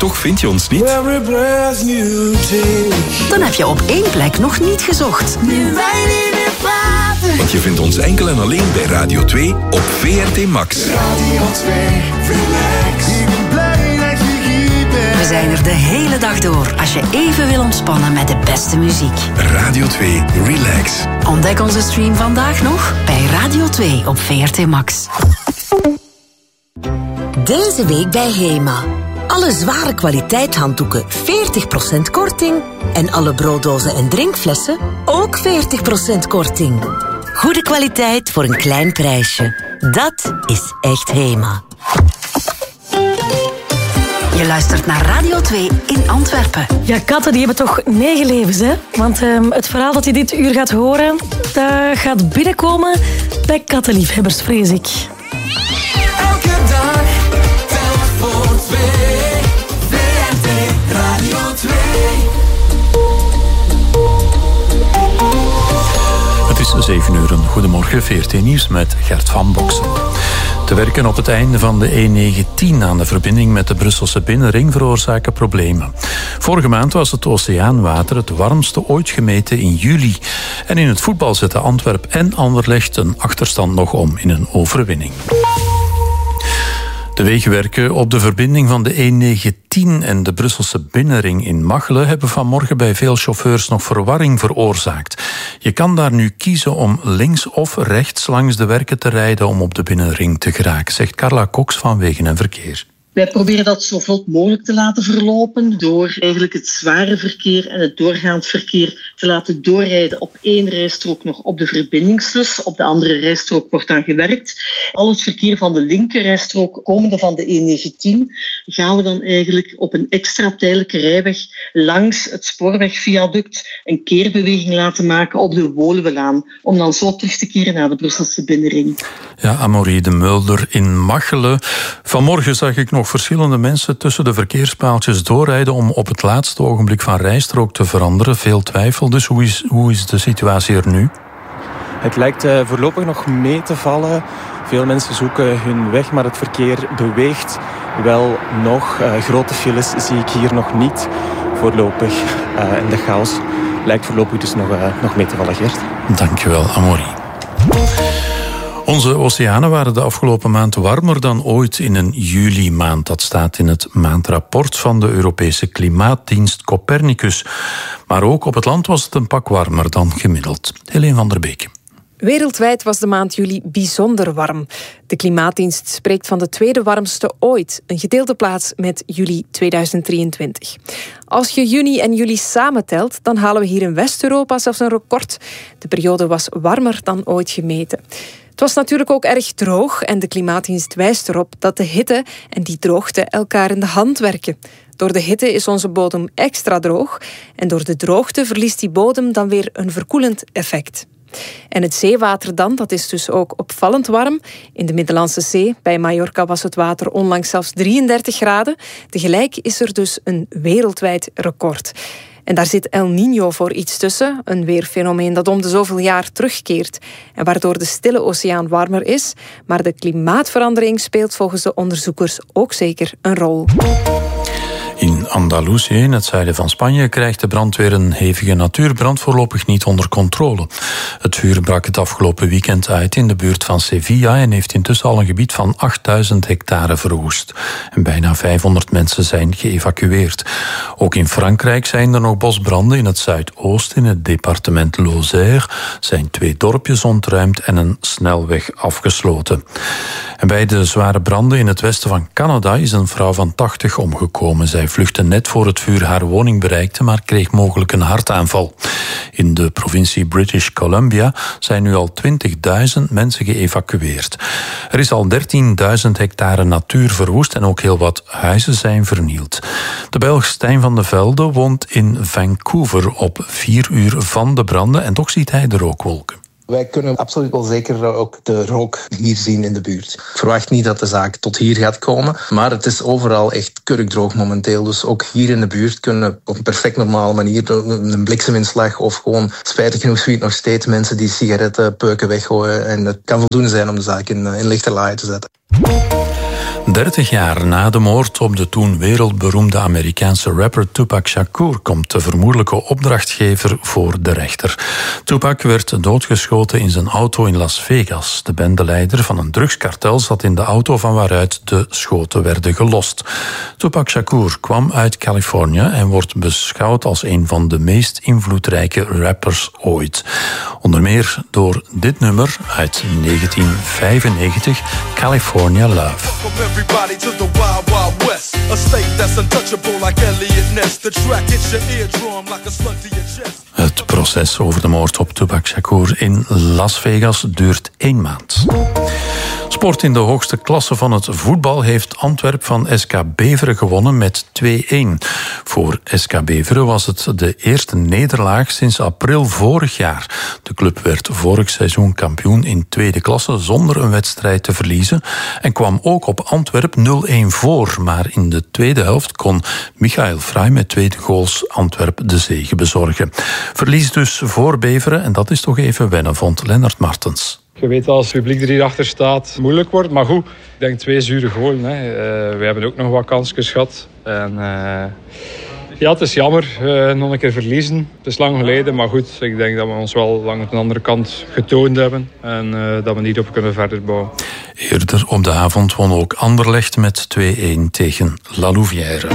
toch vind je ons niet? Dan heb je op één plek nog niet gezocht. Nu wij niet meer praten. Want je vindt ons enkel en alleen bij Radio 2 op VRT Max. Radio 2, relax. Ik ben blij dat je hier bent. We zijn er de hele dag door als je even wil ontspannen met de beste muziek. Radio 2, relax. Ontdek onze stream vandaag nog bij Radio 2 op VRT Max. Deze week bij HEMA. Alle zware kwaliteit handdoeken 40% korting. En alle brooddozen en drinkflessen ook 40% korting. Goede kwaliteit voor een klein prijsje. Dat is echt HEMA. Je luistert naar Radio 2 in Antwerpen. Ja, katten die hebben toch 9 levens, hè? Want het verhaal dat je dit uur gaat horen, dat gaat binnenkomen bij kattenliefhebbers, vrees ik. Elke dag, telk voor 2. VRT Radio 2. Het is 7 uur. Goedemorgen, VRT Nieuws met Gert van Boksen. Te werken op het einde van de E19 aan de verbinding met de Brusselse binnenring veroorzaken problemen. Vorige maand was het oceaanwater het warmste ooit gemeten in juli. En in het voetbal zetten Antwerpen en Anderlecht een achterstand nog om in een overwinning. De wegenwerken op de verbinding van de E19 en de Brusselse binnenring in Machelen hebben vanmorgen bij veel chauffeurs nog verwarring veroorzaakt. Je kan daar nu kiezen om links of rechts langs de werken te rijden om op de binnenring te geraken, zegt Carla Cox van Wegen en Verkeer. Wij proberen dat zo vlot mogelijk te laten verlopen door eigenlijk het zware verkeer en het doorgaand verkeer te laten doorrijden op één rijstrook nog op de verbindingslus. Op de andere rijstrook wordt dan gewerkt. Al het verkeer van de linkerrijstrook komende van de E19 gaan we dan eigenlijk op een extra tijdelijke rijweg langs het spoorwegviaduct een keerbeweging laten maken op de Woluwelaan, om dan zo terug te keren naar de Brusselse binnenring. Ja, Amaury de Mulder in Machelen. Vanmorgen zag ik nog verschillende mensen tussen de verkeerspaaltjes doorrijden om op het laatste ogenblik van rijstrook te veranderen. Veel twijfel, dus hoe is de situatie er nu? Het lijkt voorlopig nog mee te vallen. Veel mensen zoeken hun weg, maar het verkeer beweegt wel nog. Grote files zie ik hier nog niet voorlopig. En de chaos lijkt voorlopig dus nog mee te vallen, Gert. Dankjewel, Amaury. Onze oceanen waren de afgelopen maand warmer dan ooit in een juli-maand. Dat staat in het maandrapport van de Europese Klimaatdienst Copernicus. Maar ook op het land was het een pak warmer dan gemiddeld. Helene van der Beek. Wereldwijd was de maand juli bijzonder warm. De Klimaatdienst spreekt van de tweede warmste ooit, een gedeelde plaats met juli 2023. Als je juni en juli samentelt, dan halen we hier in West-Europa zelfs een record. De periode was warmer dan ooit gemeten. Het was natuurlijk ook erg droog en de Klimaatdienst wijst erop dat de hitte en die droogte elkaar in de hand werken. Door de hitte is onze bodem extra droog en door de droogte verliest die bodem dan weer een verkoelend effect. En het zeewater dan, dat is dus ook opvallend warm. In de Middellandse Zee, bij Mallorca, was het water onlangs zelfs 33 graden. Tegelijk is er dus een wereldwijd record. En daar zit El Niño voor iets tussen, een weerfenomeen dat om de zoveel jaar terugkeert en waardoor de Stille Oceaan warmer is. Maar de klimaatverandering speelt volgens de onderzoekers ook zeker een rol. In Andalusië, in het zuiden van Spanje, krijgt de brandweer een hevige natuurbrand voorlopig niet onder controle. Het vuur brak het afgelopen weekend uit in de buurt van Sevilla en heeft intussen al een gebied van 8000 hectare verwoest. En bijna 500 mensen zijn geëvacueerd. Ook in Frankrijk zijn er nog bosbranden. In het zuidoosten, in het departement Lozère, zijn 2 dorpjes ontruimd en een snelweg afgesloten. En bij de zware branden in het westen van Canada is een vrouw van 80 omgekomen. Zij vluchtte net voor het vuur haar woning bereikte, maar kreeg mogelijk een hartaanval. In de provincie British Columbia zijn nu al 20.000 mensen geëvacueerd. Er is al 13.000 hectare natuur verwoest en ook heel wat huizen zijn vernield. De Belg Stijn van de Velde woont in Vancouver op 4 uur van de branden en toch ziet hij de rookwolken. Wij kunnen absoluut wel zeker ook de rook hier zien in de buurt. Ik verwacht niet dat de zaak tot hier gaat komen, maar het is overal echt kurkdroog momenteel. Dus ook hier in de buurt kunnen op een perfect normale manier een blikseminslag of gewoon, spijtig genoeg, zie je nog steeds mensen die sigarettenpeuken weggooien. En het kan voldoende zijn om de zaak in lichte laaien te zetten. 30 jaar na de moord op de toen wereldberoemde Amerikaanse rapper Tupac Shakur komt de vermoedelijke opdrachtgever voor de rechter. Tupac werd doodgeschoten in zijn auto in Las Vegas. De bendeleider van een drugskartel zat in de auto van waaruit de schoten werden gelost. Tupac Shakur kwam uit Californië en wordt beschouwd als een van de meest invloedrijke rappers ooit. Onder meer door dit nummer uit 1995, California Love. Everybody to the wild, wild west. A state that's untouchable like Elliot Ness. The track hits your eardrum like a slug to your chest. Het proces over de moord op Tupac Shakur in Las Vegas duurt 1 maand. Sport in de hoogste klasse van het voetbal heeft Antwerp van SK Beveren gewonnen met 2-1. Voor SK Beveren was het de eerste nederlaag sinds april vorig jaar. De club werd vorig seizoen kampioen in tweede klasse zonder een wedstrijd te verliezen en kwam ook op Antwerp 0-1 voor. Maar in de tweede helft kon Michael Frey met 2 goals Antwerp de zege bezorgen. Verlies dus voor Beveren en dat is toch even wennen, vond Lennart Martens. Je weet als het publiek er hierachter staat, moeilijk wordt. Maar goed, ik denk 2 zure goals. We hebben ook nog wat kansjes gehad. En, ja, het is jammer. Nog een keer verliezen. Het is lang geleden, maar goed. Ik denk dat we ons wel lang op de andere kant getoond hebben. En dat we niet op kunnen verder bouwen. Eerder op de avond won ook Anderlecht met 2-1 tegen La Louvière.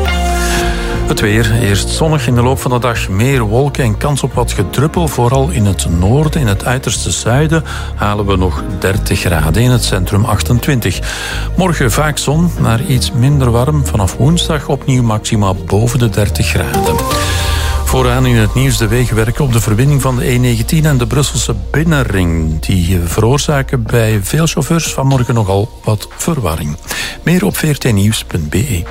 Het weer, eerst zonnig, in de loop van de dag meer wolken en kans op wat gedruppel. Vooral in het noorden, in het uiterste zuiden halen we nog 30 graden, in het centrum 28. Morgen vaak zon, maar iets minder warm. Vanaf woensdag opnieuw maxima boven de 30 graden. Vooraan in het nieuws de wegenwerken op de verbinding van de E19 en de Brusselse binnenring. Die veroorzaken bij veel chauffeurs vanmorgen nogal wat verwarring. Meer op vrtnieuws.be.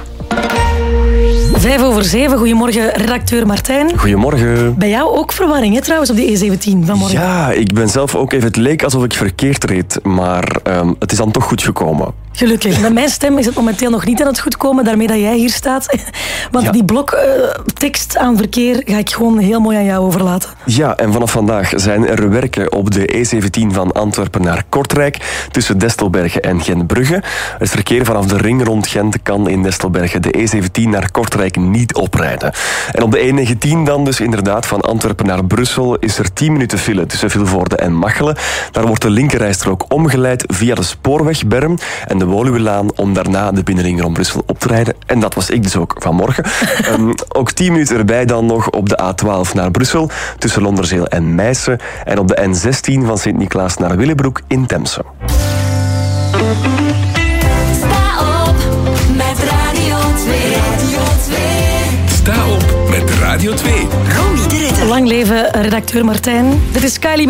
7:05, goedemorgen redacteur Martijn. Goedemorgen. Bij jou ook verwarring, hè, trouwens, op de E17 vanmorgen. Ja, ik ben zelf ook even... Het leek alsof ik verkeerd reed, maar het is dan toch goed gekomen. Gelukkig. Met mijn stem is het momenteel nog niet aan het goed komen, daarmee dat jij hier staat. Want ja, die blok tekst aan verkeer ga ik gewoon heel mooi aan jou overlaten. Ja, en vanaf vandaag zijn er werken op de E17 van Antwerpen naar Kortrijk, tussen Destelbergen en Gentbrugge. Het verkeer vanaf de ring rond Gent kan in Destelbergen de E17 naar Kortrijk niet oprijden. En op de E19 dan dus inderdaad van Antwerpen naar Brussel is er 10 minuten file tussen Vilvoorde en Machelen. Daar wordt de linkerrijstrook omgeleid via de spoorwegberm en de Woluwelaan om daarna de binnenring rond Brussel op te rijden. En dat was ik dus ook vanmorgen. Ook 10 minuten erbij dan nog op de A12 naar Brussel, tussen Londerzeel en Meissen. En op de N16 van Sint-Niklaas naar Willebroek in Temse. Sta op met Radio 2. Radio 2. Sta op met Radio 2. Lang leven redacteur Martijn. Dit is Kylie